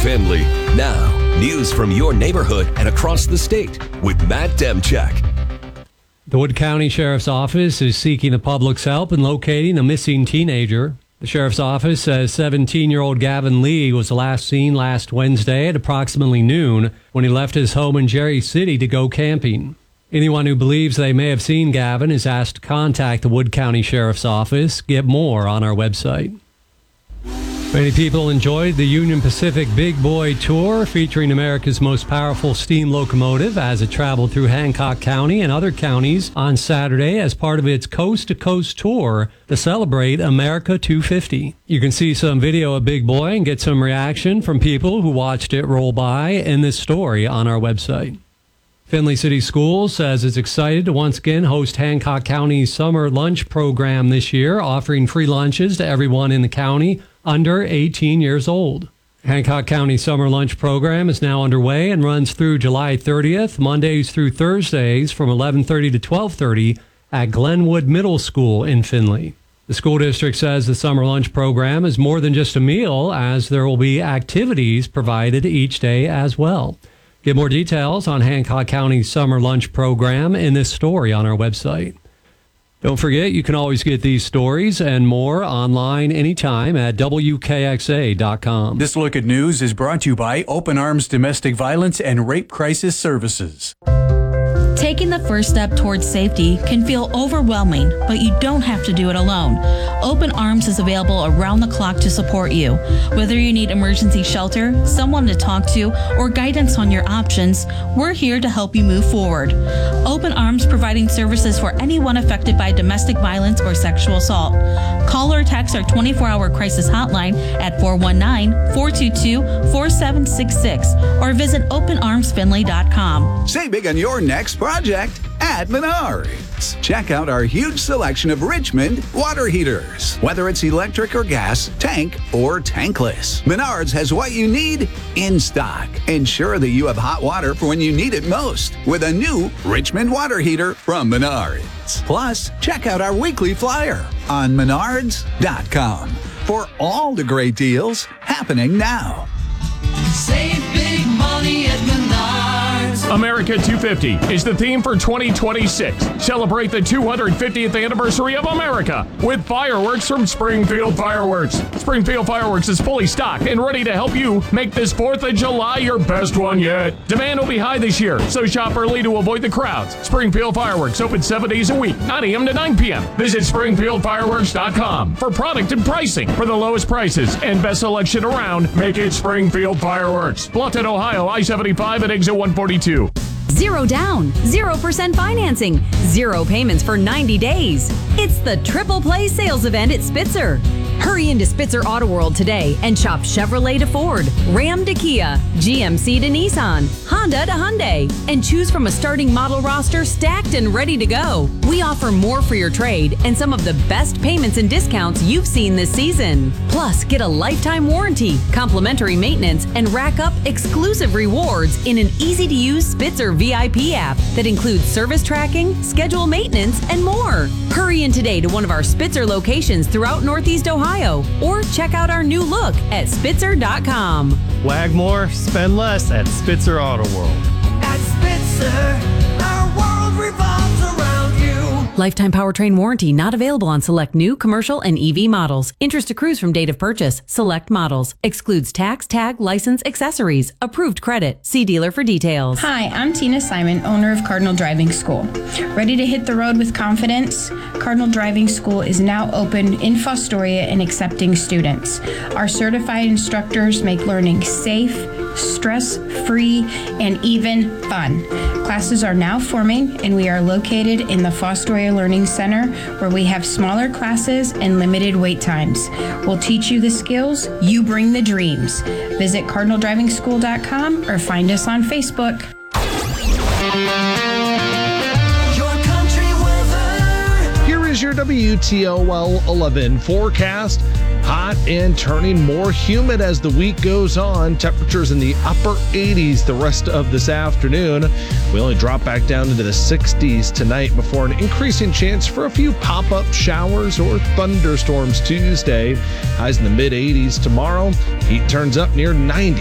Findlay. Now, news from your neighborhood and across the state with Matt Demchek. The Wood County Sheriff's Office is seeking the public's help in locating a missing teenager. The Sheriff's Office says 17-year-old Gavin Lee was last seen last Wednesday at approximately noon when he left his home in Jerry City to go camping. Anyone who believes they may have seen Gavin is asked to contact the Wood County Sheriff's Office. Get more on our website. Many people enjoyed the Union Pacific Big Boy Tour featuring America's most powerful steam locomotive as it traveled through Hancock County and other counties on Saturday as part of its coast-to-coast tour to celebrate America 250. You can see some video of Big Boy and get some reaction from people who watched it roll by in this story on our website. Findlay City Schools says it's excited to once again host Hancock County's summer lunch program this year, offering free lunches to everyone in the county under 18 years old. Hancock County Summer Lunch Program is now underway and runs through July 30th, Mondays through Thursdays from 11:30 to 12:30 at Glenwood Middle School in Findlay. The school district says the summer lunch program is more than just a meal, as there will be activities provided each day as well. Get more details on Hancock County's summer lunch program in this story on our website. Don't forget, you can always get these stories and more online anytime at WKXA.com. This look at news is brought to you by Open Arms Domestic Violence and Rape Crisis Services. Taking the first step towards safety can feel overwhelming, but you don't have to do it alone. Open Arms is available around the clock to support you. Whether you need emergency shelter, someone to talk to, or guidance on your options, we're here to help you move forward. Open Arms providing services for anyone affected by domestic violence or sexual assault. Call or text our 24-hour crisis hotline at 419-422-4766 or visit openarmsfinley.com. Save big on your next project at Menards. Check out our huge selection of Richmond water heaters. Whether it's electric or gas, tank or tankless, Menards has what you need in stock. Ensure that you have hot water for when you need it most with a new Richmond water heater from Menards. Plus, check out our weekly flyer on menards.com for all the great deals happening now. Save big money at Menards. America 250 is the theme for 2026. Celebrate the 250th anniversary of America with fireworks from Springfield Fireworks. Springfield Fireworks is fully stocked and ready to help you make this 4th of July your best one yet. Demand will be high this year, so shop early to avoid the crowds. Springfield Fireworks open 7 days a week, 9 a.m. to 9 p.m. Visit springfieldfireworks.com for product and pricing. For the lowest prices and best selection around, make it Springfield Fireworks. Bluffton, Ohio, I-75 at exit 142. Zero down, 0% financing, 0 payments for 90 days. It's the Triple Play sales event at Spitzer. Hurry into Spitzer Auto World today and shop Chevrolet to Ford, Ram to Kia, GMC to Nissan, Honda to Hyundai, and choose from a starting model roster stacked and ready to go. We offer more for your trade and some of the best payments and discounts you've seen this season. Plus, get a lifetime warranty, complimentary maintenance, and rack up exclusive rewards in an easy-to-use Spitzer VIP app that includes service tracking, schedule maintenance, and more. Hurry in today to one of our Spitzer locations throughout Northeast Ohio, or check out our new look at Spitzer.com. Wag more, spend less at Spitzer Auto World. At Spitzer, our world revolves around you. Lifetime powertrain warranty not available on select new, commercial, and EV models. Interest accrues from date of purchase. Select models. Excludes tax, tag, license, accessories. Approved credit. See dealer for details. Hi, I'm Tina Simon, owner of Cardinal Driving School. Ready to hit the road with confidence? Cardinal Driving School is now open in Fostoria and accepting students. Our certified instructors make learning safe, stress-free, and even fun. Classes are now forming, and we are located in the Fostoria Learning Center, where we have smaller classes and limited wait times. We'll teach you the skills, you bring the dreams. Visit cardinaldrivingschool.com or find us on Facebook. Here is your WTOL 11 forecast. Hot and turning more humid as the week goes on. Temperatures in the upper 80s the rest of this afternoon. We only drop back down into the 60s tonight before an increasing chance for a few pop-up showers or thunderstorms Tuesday. Highs in the mid 80s tomorrow. Heat turns up near 90.